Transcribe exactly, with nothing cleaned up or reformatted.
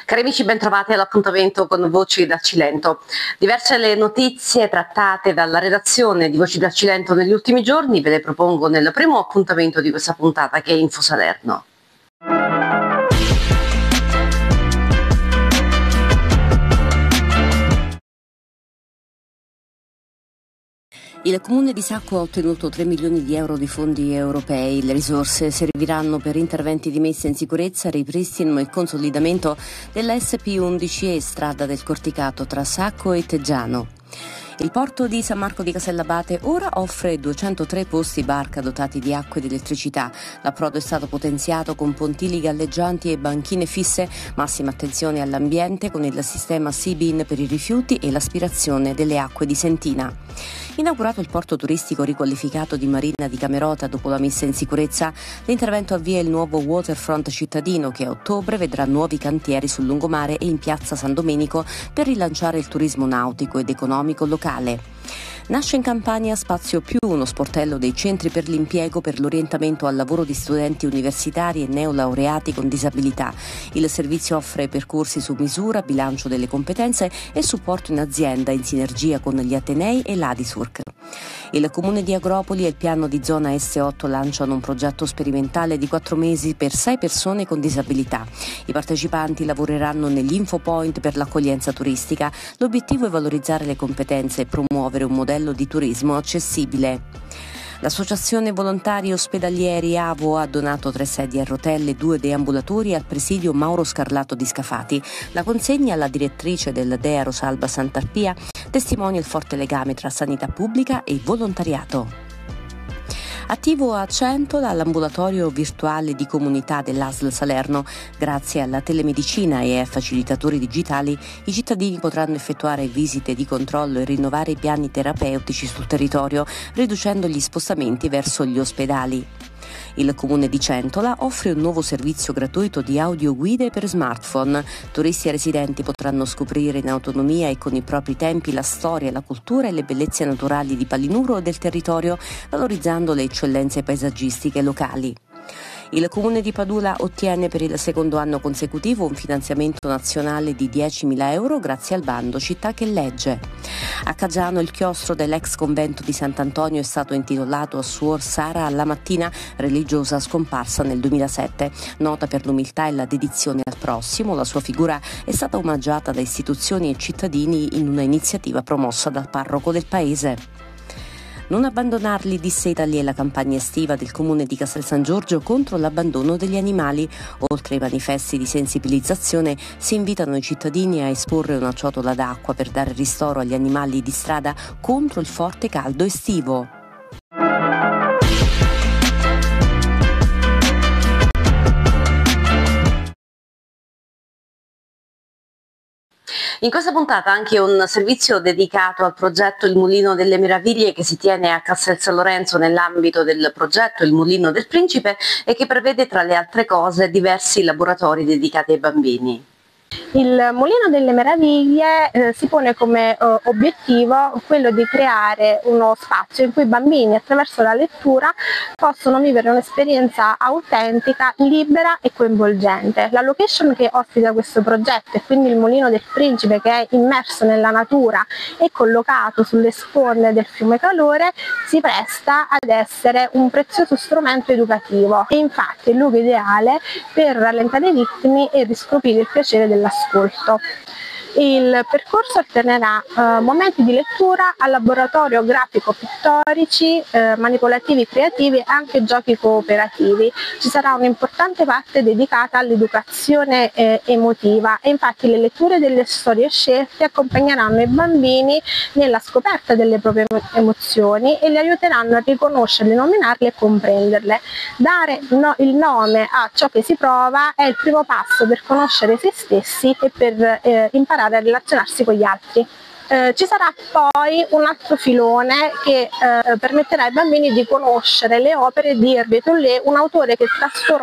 Cari amici, bentrovati all'appuntamento con Voci dal Cilento. Diverse le notizie trattate dalla redazione di Voci dal Cilento negli ultimi giorni, ve le propongo nel primo appuntamento di questa puntata, che è Info Salerno. Il Comune di Sacco ha ottenuto tre milioni di euro di fondi europei. Le risorse serviranno per interventi di messa in sicurezza, ripristino e consolidamento della S P undici e strada del Corticato tra Sacco e Teggiano. Il porto di San Marco di Casellabate ora offre duecentotré posti barca dotati di acqua ed elettricità. L'approdo è stato potenziato con pontili galleggianti e banchine fisse. Massima attenzione all'ambiente con il sistema Sea-Bin per i rifiuti e l'aspirazione delle acque di Sentina. Inaugurato il porto turistico riqualificato di Marina di Camerota dopo la messa in sicurezza, l'intervento avvia il nuovo waterfront cittadino che a ottobre vedrà nuovi cantieri sul lungomare e in piazza San Domenico per rilanciare il turismo nautico ed economico locale. Nasce in Campania Spazio Più, uno sportello dei centri per l'impiego per l'orientamento al lavoro di studenti universitari e neolaureati con disabilità. Il servizio offre percorsi su misura, bilancio delle competenze e supporto in azienda in sinergia con gli Atenei e l'Adisurc. Il Comune di Agropoli e il piano di zona S otto lanciano un progetto sperimentale di quattro mesi per sei persone con disabilità. I partecipanti lavoreranno negli infopoint per l'accoglienza turistica. L'obiettivo è valorizzare le competenze e promuovere un modello di turismo accessibile. L'Associazione Volontari Ospedalieri A V O ha donato tre sedie a rotelle e due deambulatori al presidio Mauro Scarlato di Scafati. La consegna alla direttrice del D E A Rosalba Santarpia testimonia il forte legame tra sanità pubblica e volontariato. Attivo a Centola l'ambulatorio virtuale di comunità dell'A S L Salerno. Grazie alla telemedicina e ai facilitatori digitali, i cittadini potranno effettuare visite di controllo e rinnovare i piani terapeutici sul territorio, riducendo gli spostamenti verso gli ospedali. Il Comune di Centola offre un nuovo servizio gratuito di audioguide per smartphone. Turisti e residenti potranno scoprire in autonomia e con i propri tempi la storia, la cultura e le bellezze naturali di Palinuro e del territorio, valorizzando le eccellenze paesaggistiche locali. Il Comune di Padula ottiene per il secondo anno consecutivo un finanziamento nazionale di diecimila euro grazie al bando Città che legge. A Caggiano il chiostro dell'ex convento di Sant'Antonio è stato intitolato a Suor Sara Lamattina, religiosa scomparsa nel duemilasette. Nota per l'umiltà e la dedizione al prossimo, la sua figura è stata omaggiata da istituzioni e cittadini in una iniziativa promossa dal parroco del paese. Non abbandonarli, disse Italia, la campagna estiva del Comune di Castel San Giorgio contro l'abbandono degli animali. Oltre ai manifesti di sensibilizzazione, si invitano i cittadini a esporre una ciotola d'acqua per dare ristoro agli animali di strada contro il forte caldo estivo. In questa puntata anche un servizio dedicato al progetto Il Mulino delle Meraviglie che si tiene a Castel San Lorenzo nell'ambito del progetto Il Mulino del Principe e che prevede tra le altre cose diversi laboratori dedicati ai bambini. Il Mulino delle Meraviglie eh, si pone come eh, obiettivo quello di creare uno spazio in cui i bambini attraverso la lettura possono vivere un'esperienza autentica, libera e coinvolgente. La location che ospita questo progetto e quindi il Mulino del Principe, che è immerso nella natura e collocato sulle sponde del fiume Calore, si presta ad essere un prezioso strumento educativo e infatti è il luogo ideale per rallentare i ritmi e riscoprire il piacere dell'ascolto. Il percorso alternerà eh, momenti di lettura al laboratorio grafico-pittorici, eh, manipolativi creativi e anche giochi cooperativi. Ci sarà un'importante parte dedicata all'educazione eh, emotiva e infatti le letture delle storie scelte accompagneranno i bambini nella scoperta delle proprie emozioni e li aiuteranno a riconoscerle, nominarle e comprenderle. Dare no, il nome a ciò che si prova è il primo passo per conoscere se stessi e per eh, imparare a relazionarsi con gli altri. Eh, ci sarà poi un altro filone che eh, permetterà ai bambini di conoscere le opere di Hervé Tullet, un autore che trasforma